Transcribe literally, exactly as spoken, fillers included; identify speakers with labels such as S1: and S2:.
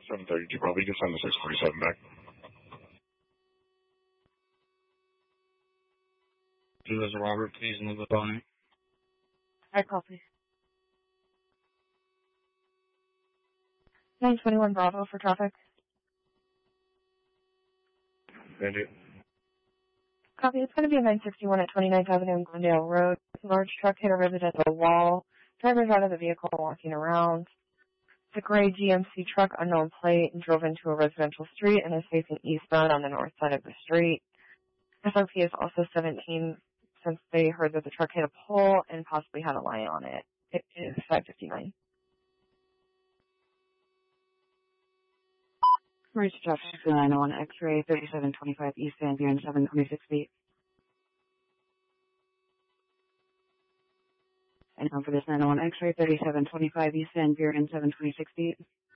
S1: seven thirty-two, probably just send the six forty-seven back.
S2: Two as a Robert, please move up on it.
S3: I call, please. nine twenty-one Bravo for traffic.
S1: Bandit.
S3: Copy. It's going to be a nine sixty-one at twenty-ninth Avenue and Glendale Road. Large truck hit a residential wall. Driver's out of the vehicle walking around. It's a gray G M C truck, unknown plate, and drove into a residential street and is facing eastbound on the north side of the street. S R P is also seventeen since they heard that the truck hit a pole and possibly had a line on it. It is five fifty-nine.
S4: Reach traffic to nine oh one X-ray, thirty-seven twenty-five East Van Buren, seven twenty-six feet. And now for this nine oh one X-ray, thirty-seven twenty-five East Van Buren, seven twenty-six feet.